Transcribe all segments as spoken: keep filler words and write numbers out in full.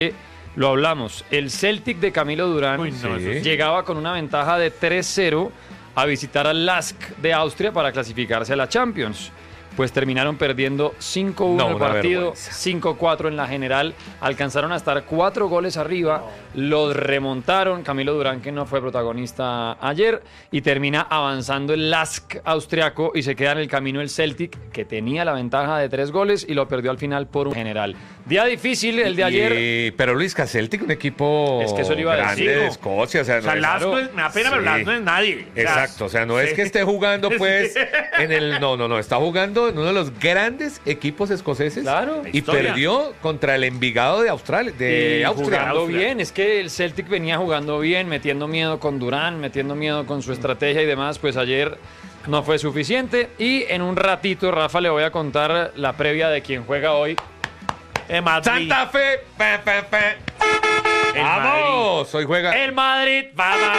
Lo hablamos, el Celtic de Camilo Durán Uy, no, sí. eso sí. llegaba con una ventaja de tres cero a visitar al Lask de Austria para clasificarse a la Champions. Pues terminaron perdiendo cinco uno No, el una partido, vergüenza. cinco cuatro en la general. Alcanzaron a estar cuatro goles arriba, los remontaron. Camilo Durán, que no fue protagonista ayer, y termina avanzando el Lask austriaco y se queda en el camino el Celtic, que tenía la ventaja de tres goles y lo perdió al final por un general. Día difícil el de ayer. Y- pero Luis Celtic, un equipo Es que eso le iba a grande decir, de ¿no? Escocia. O sea, O sea, no es- Las claro. no es- me da pena, Sí. pero Las no es nadie. O sea, Exacto, o sea, no es sí. que esté jugando pues Sí. en el... No, no, no, está jugando en uno de los grandes equipos escoceses. Claro. Y Historia. perdió contra el Envigado de Australia, de Y Austria. jugando Austria. bien, es que el Celtic venía jugando bien, metiendo miedo con Durán, metiendo miedo con su estrategia y demás, pues ayer no fue suficiente. Y en un ratito, Rafa, le voy a contar la previa de quien juega hoy. Eh, Madrid. Santa Fe. Pa, pa, pa. El Vamos, hoy juega. El Madrid, va, va,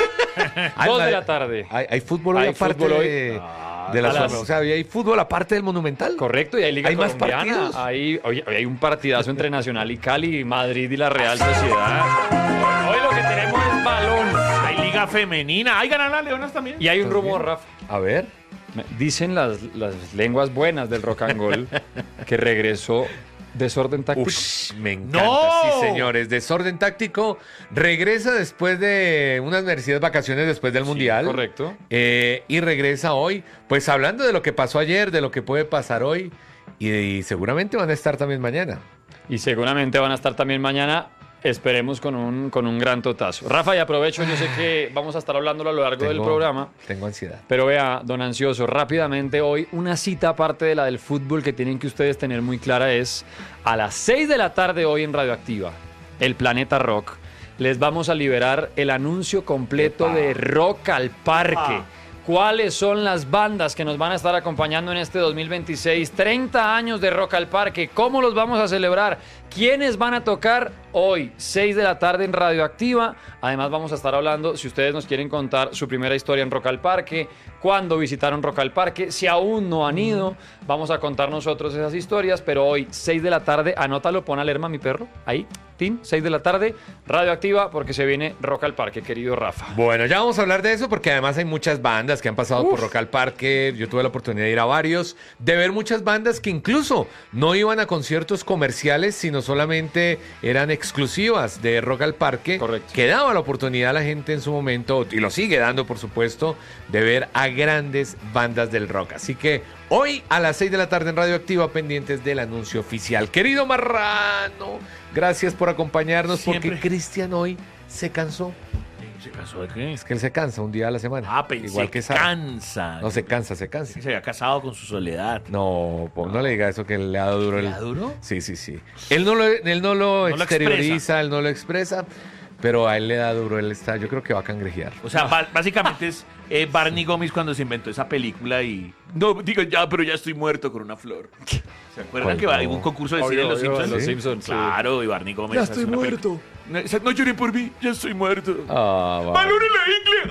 va. Ay, Dos de madre- la tarde. Hay, hay fútbol hoy Hay aparte fútbol hoy. de, Ah, de la a las- zona. O sea, hay fútbol aparte del Monumental. Correcto, y hay Liga ¿Hay más Colombiana. partidos? Hay, hoy, hoy hay un partidazo entre Nacional y Cali, Madrid y la Real Sociedad. Hoy lo que tenemos es balón. Hay Liga Femenina. Hay ganan las Leonas también. Y hay un rumor, Rafa. A ver. Dicen las, las lenguas buenas del rock and roll que regresó Desorden Táctico. Ush, me encanta, ¡No! sí, señores. Desorden táctico regresa después de unas merecidas vacaciones después del Mundial. correcto. Eh, y regresa hoy, pues hablando de lo que pasó ayer, de lo que puede pasar hoy. Y, y seguramente van a estar también mañana. Y seguramente van a estar también mañana, esperemos, con un, con un gran totazo. Rafa, y aprovecho, yo sé que vamos a estar hablándolo a lo largo del Tengo- programa. Tengo ansiedad. Pero vea, don Ansioso, rápidamente hoy una cita aparte de la del fútbol que tienen que ustedes tener muy clara es a las seis de la tarde hoy en Radioactiva, el Planeta Rock. Les vamos a liberar el anuncio completo de Rock al Parque. ¿Cuáles son las bandas que nos van a estar acompañando en este dos mil veintiséis? treinta años de Rock al Parque. ¿Cómo los vamos a celebrar? ¿Quiénes van a tocar hoy? seis de la tarde en Radioactiva. Además vamos a estar hablando, si ustedes nos quieren contar su primera historia en Rock al Parque, cuándo visitaron Rock al Parque, si aún no han ido, vamos a contar nosotros esas historias. Pero hoy, seis de la tarde, anótalo, pon alerma mi perro, ahí, tin, seis de la tarde, Radioactiva, porque se viene Rock al Parque, querido Rafa. Bueno, ya vamos a hablar de eso porque además hay muchas bandas que han pasado por Rock al Parque. Yo tuve la oportunidad de ir a varios, de ver muchas bandas que incluso no iban a conciertos comerciales, sino solamente eran exclusivas de Rock al Parque. Correcto. Que daba la oportunidad a la gente en su momento, y lo sigue dando por supuesto, de ver a grandes bandas del rock. Así que hoy a las seis de la tarde en Radioactiva, pendientes del anuncio oficial. Querido Marrano, gracias por acompañarnos. Siempre. Porque Cristian hoy se cansó. ¿Se casó de qué? Es que él se cansa un día a la semana. Ah, pensé, Igual que Sara. cansa. No, se cansa, se cansa. Se había casado con su soledad. No, po, no le diga eso que le ha dado duro. ¿Le el- da duro? Sí, sí, sí. Él no lo, él no lo No lo exterioriza, expresa. él no lo expresa, pero a él le da duro. Él está, yo creo que va a cangrejear. O sea, ba- básicamente es eh, Barney Gómez cuando se inventó esa película y... No, digo ya, pero ya estoy muerto con una flor. ¿Se acuerdan ¿Cuál que va- no? hay un concurso de Obvio, cine de los obvio, Simpsons? Los ¿Sí? Simpsons, sí. Claro, y Barney Gómez Ya hace estoy una muerto. película. No, esa- no lloren por mí, ya estoy muerto. Ah, va. ¡Balón en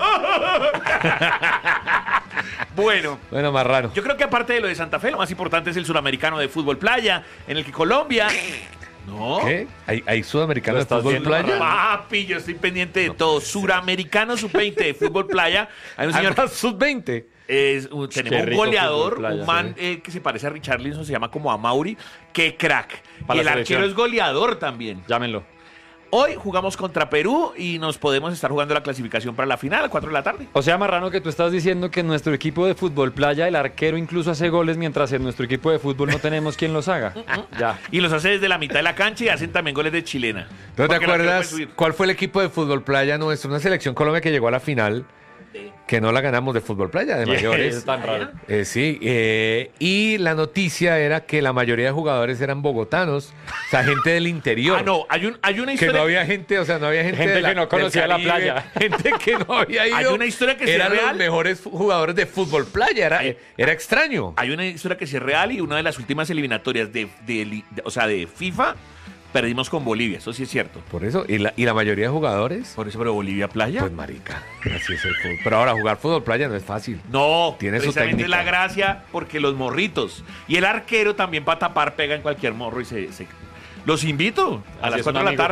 la ingle! Bueno, Bueno, Marrano. yo creo que aparte de lo de Santa Fe, lo más importante es el suramericano de fútbol playa, en el que Colombia... ¿No? ¿Qué? ¿Hay, hay sudamericano ¿Lo de estás fútbol viendo, playa? Marrano? Papi, yo estoy pendiente de todo. Suramericano sub veinte de fútbol playa. Hay un señor Además, sub veinte. Es un- tenemos un rico goleador, fútbol playa, un man sí. eh, que se parece a Richarlison, se llama como a Mauri, que crack. Para y el la arquero selección. es goleador también. Llámenlo. Hoy jugamos contra Perú y nos podemos estar jugando la clasificación para la final a cuatro de la tarde. O sea, Marrano, que tú estás diciendo que en nuestro equipo de fútbol playa el arquero incluso hace goles, mientras en nuestro equipo de fútbol no tenemos quien los haga. Ya. Y los hace desde la mitad de la cancha y hacen también goles de chilena. ¿No te Porque el arquero acuerdas puede subir. cuál fue el equipo de fútbol playa nuestro? Una selección Colombia que llegó a la final, que no la ganamos de fútbol playa, de mayores. Es tan raro. Eh, sí, eh, y la noticia era que la mayoría de jugadores eran bogotanos, o sea, gente del interior. Ah, no, hay, un, hay una Que historia. no había gente, o sea, no había gente, Gente de la- que no conocía del la Caribe, playa. gente que no había ido. Hay una historia que sí es eran los real. mejores jugadores de fútbol playa, era, Hay- era extraño. Hay una historia que sí es real y una de las últimas eliminatorias de, de li- de- o sea, de FIFA perdimos con Bolivia, eso sí es cierto. Por eso, y la, y la mayoría de jugadores, Por eso, pero Bolivia playa. pues marica, así es el fútbol. Pero ahora jugar fútbol playa no es fácil. No, Tiene su precisamente técnica. la gracia porque los morritos y el arquero también para tapar pega en cualquier morro y se, se- los invito a Así las es, cuatro un de la amigo. tarde.